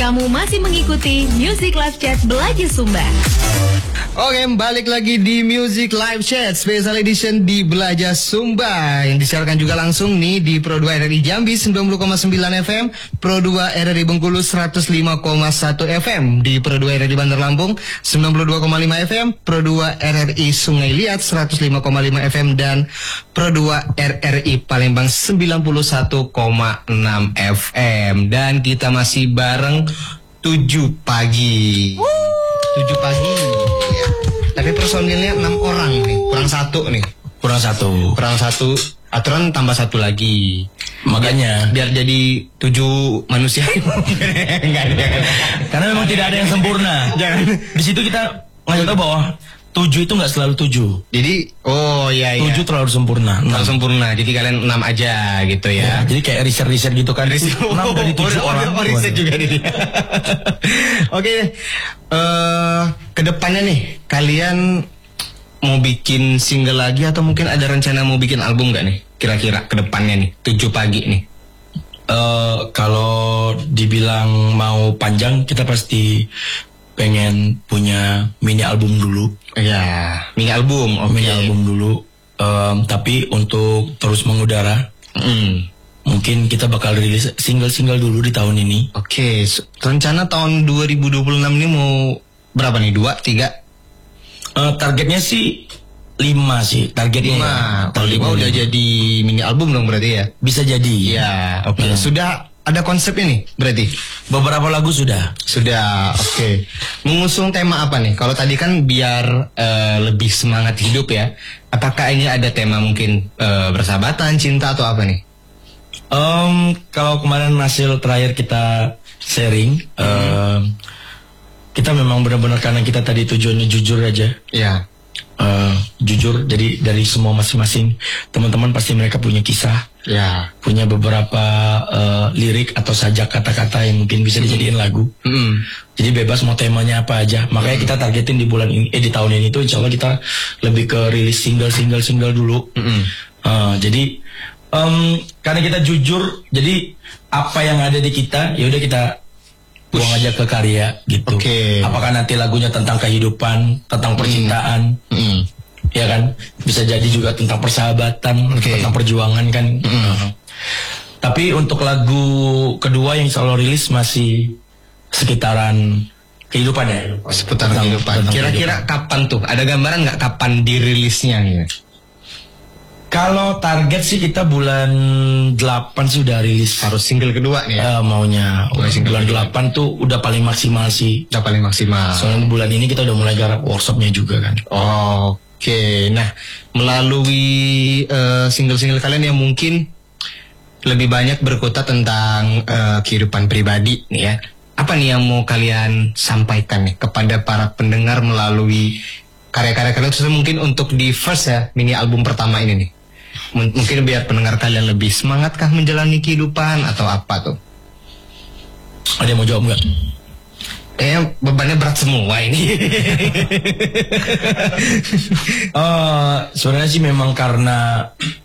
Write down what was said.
Kamu masih mengikuti Music Live Chat Belajar Sumba. Oke, balik lagi di Music Live Chat Special Edition di Belajar Sumba, yang disiarkan juga langsung nih di Pro 2 RRI Jambi 90,9 FM, Pro 2 RRI Bengkulu 105,1 FM, di Pro 2 RRI Bandar Lampung 92,5 FM, Pro 2 RRI Sungai Liat 105,5 FM, dan Pro 2 RRI Palembang 91,6 FM. Dan kita masih bareng 7 pagi. 7 pagi ya. Tapi personilnya 6 orang nih. Kurang satu. Aturan tambah 1 lagi. Makanya biar jadi 7 manusia. Enggak. Karena memang tidak ada yang sempurna. Jangan. Di situ kita ngasih tahu bahwa 7 itu nggak selalu 7. Jadi, oh iya. 7 terlalu sempurna. Terlalu sempurna. Jadi kalian 6 aja gitu ya. Jadi kayak riset gitu kan. 6 dari 7 orang. Riset juga nih. Oke. Kedepannya nih, kalian mau bikin single lagi atau mungkin ada rencana mau bikin album nggak nih? Kira-kira kedepannya nih, 7 pagi nih. Kalau dibilang mau panjang, kita pasti pengen punya mini album dulu. Ya, mini album. Okay. Mini album dulu. Tapi untuk terus mengudara, mungkin kita bakal rilis single-single dulu di tahun ini. Oke, rencana tahun 2026 ini mau berapa nih? 2, 3? Targetnya sih 5 sih. Targetnya 5. Kalau 5 udah jadi mini album dong berarti ya? Bisa jadi. Ya, oke. Sudah ada konsep ini berarti? Beberapa lagu sudah. Oke. Mengusung tema apa nih? Kalau tadi kan biar lebih semangat hidup ya. Apakah ini ada tema mungkin persahabatan, cinta atau apa nih? Kalau kemarin hasil terakhir kita sharing, kita memang benar-benar karena kita tadi tujuannya jujur aja. Ya. Jujur, jadi dari semua masing-masing teman-teman pasti mereka punya kisah. Ya. Punya beberapa lirik atau sajak kata-kata yang mungkin bisa dijadiin lagu. Jadi bebas mau temanya apa aja. Makanya kita targetin di bulan ini, di tahun ini tuh insya Allah kita lebih ke rilis single dulu. Jadi karena kita jujur, jadi apa yang ada di kita ya udah kita buang aja ke karya gitu. Apakah nanti lagunya tentang kehidupan, tentang percintaan, ya kan? Bisa jadi juga tentang persahabatan, tentang perjuangan kan. Tapi untuk lagu kedua yang insya Allah rilis masih sekitaran kehidupan ya. Seputaran kehidupan. Kira-kira kapan tuh? Ada gambaran nggak kapan dirilisnya gitu? Kalau target sih kita bulan 8 sudah rilis. Harus single kedua nih ya? Maunya bulan 8 tuh udah paling maksimal sih. Udah paling maksimal. Soalnya bulan ini kita udah mulai garap workshopnya juga kan. Oke. Nah, melalui single-single kalian yang mungkin lebih banyak berkutat tentang kehidupan pribadi nih ya. Apa nih yang mau kalian sampaikan nih kepada para pendengar melalui karya-karya kalian, khususnya mungkin untuk di first ya, mini album pertama ini nih? Mungkin biar pendengar kalian lebih semangatkah menjalani kehidupan atau apa tuh? Ada yang mau jawab nggak? Kayaknya bebannya berat semua ini. Sebenarnya sih memang karena